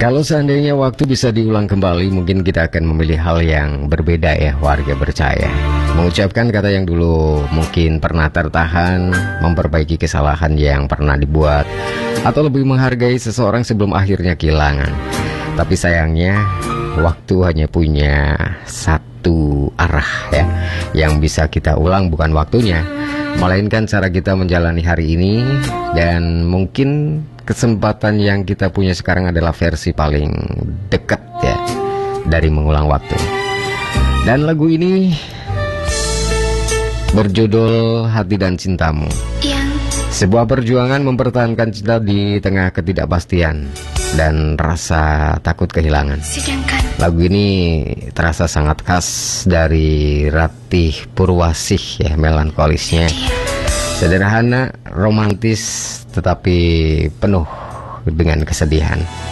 Kalau seandainya waktu bisa diulang kembali, mungkin kita akan memilih hal yang berbeda ya, warga percaya. Mengucapkan kata yang dulu mungkin pernah tertahan, memperbaiki kesalahan yang pernah dibuat, atau lebih menghargai seseorang sebelum akhirnya kehilangan. Tapi sayangnya, waktu hanya punya satu arah ya. Yang bisa kita ulang bukan waktunya, melainkan cara kita menjalani hari ini. Dan mungkin kesempatan yang kita punya sekarang adalah versi paling dekat ya dari mengulang waktu. Dan lagu ini berjudul Hati dan Cintamu. Sebuah perjuangan mempertahankan cinta di tengah ketidakpastian dan rasa takut kehilangan. Lagu ini terasa sangat khas dari Ratih Purwasih ya, melankolisnya. Sederhana, romantis, tetapi penuh dengan kesedihan.